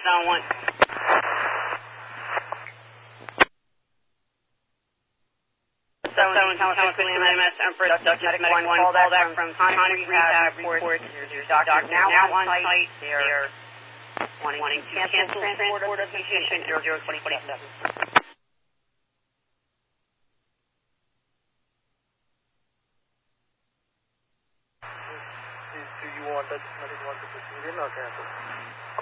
Zone 1. Zone EMS, Empress, Medic 1, call that from Connery Rehab report. Your doctor now on site. They are wanting to cancel transport of the patient 002027. Do you want that medic one to proceed in or cancel?